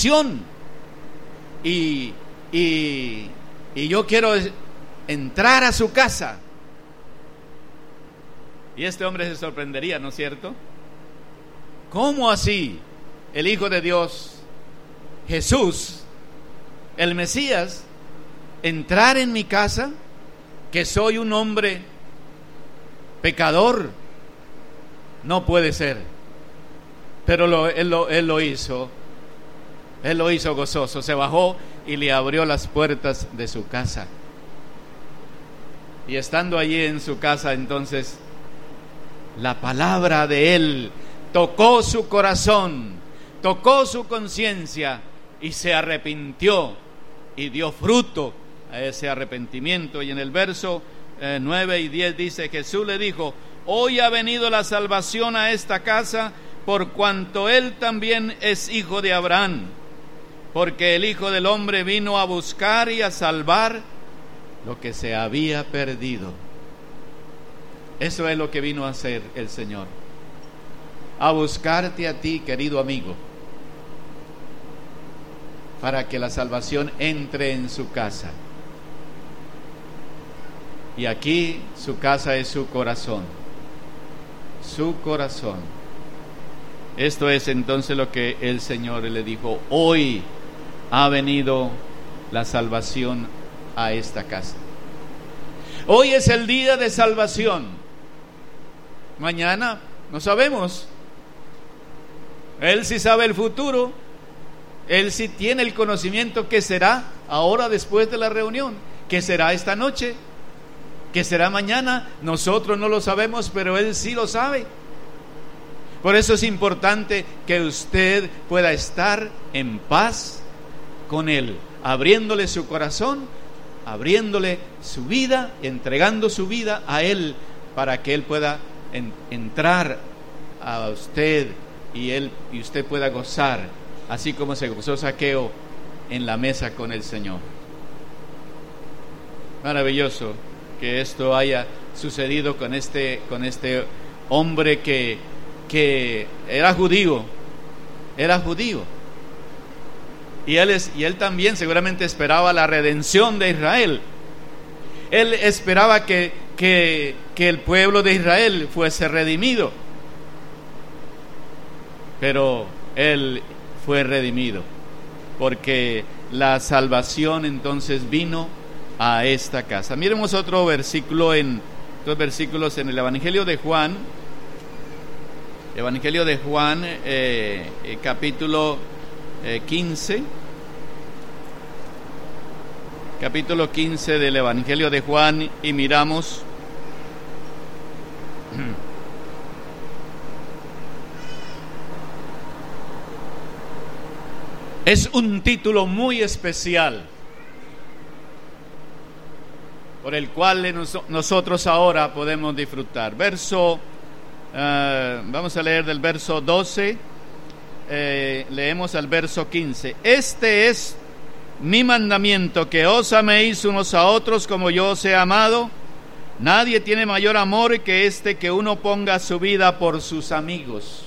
bendición. Y yo quiero entrar a su casa. Y este hombre se sorprendería, ¿no es cierto? ¿Cómo así? El Hijo de Dios, Jesús, el Mesías, entrar en mi casa, que soy un hombre pecador. No puede ser. Pero él lo hizo. Él lo hizo gozoso. Se bajó y le abrió las puertas de su casa. Y estando allí en su casa, entonces, la palabra de él tocó su corazón, tocó su conciencia, y se arrepintió y dio fruto a ese arrepentimiento. Y en el verso 9 y 10 dice: Jesús le dijo: hoy ha venido la salvación a esta casa, por cuanto él también es hijo de Abraham, porque el Hijo del Hombre vino a buscar y a salvar lo que se había perdido. Eso es lo que vino a hacer el Señor, a buscarte a ti, querido amigo, para que la salvación entre en su casa. Y aquí su casa es su corazón. Su corazón. Esto es entonces lo que el Señor le dijo: hoy ha venido la salvación a esta casa. Hoy es el día de salvación. Mañana no sabemos. Él sí sabe el futuro. Él sí tiene el conocimiento que será ahora después de la reunión, que será esta noche, que será mañana. Nosotros no lo sabemos, pero Él sí lo sabe. Por eso es importante que usted pueda estar en paz con Él, abriéndole su corazón, abriéndole su vida, entregando su vida a Él, para que Él pueda entrar a usted y usted pueda gozar, así como se gozó Zaqueo en la mesa con el Señor. Maravilloso que esto haya sucedido con este hombre que era judío, y él también seguramente esperaba la redención de Israel. Él esperaba que el pueblo de Israel fuese redimido, pero él fue redimido, porque la salvación entonces vino a esta casa. Miremos dos versículos en el Evangelio de Juan. Evangelio de Juan, capítulo 15. Capítulo 15 del Evangelio de Juan, y miramos es un título muy especial por el cual nosotros ahora podemos disfrutar. Vamos a leer del verso 12, leemos al verso 15. Este es mi mandamiento, que os améis unos a otros como yo os he amado. Nadie tiene mayor amor que este, que uno ponga su vida por sus amigos.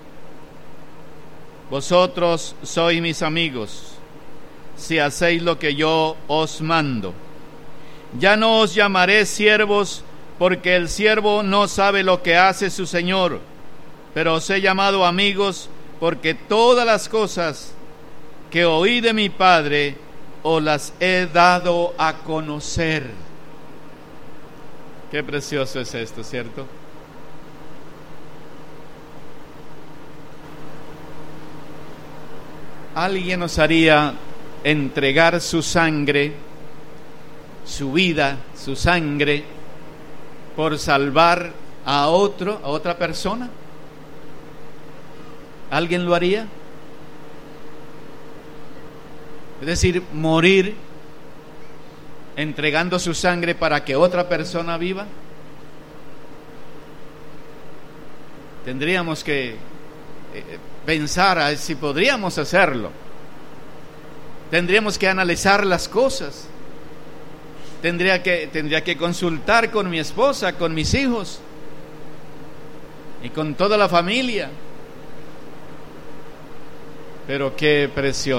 Vosotros sois mis amigos, si hacéis lo que yo os mando. Ya no os llamaré siervos, porque el siervo no sabe lo que hace su señor, pero os he llamado amigos, porque todas las cosas que oí de mi Padre os las he dado a conocer. Qué precioso es esto, ¿cierto? Alguien nos haría entregar su sangre, su vida, su sangre, por salvar a otra persona. ¿Alguien lo haría? Es decir, morir entregando su sangre para que otra persona viva. Tendríamos que pensar a si podríamos hacerlo. Tendríamos que analizar las cosas. Tendría que consultar con mi esposa, con mis hijos y con toda la familia. Pero qué precioso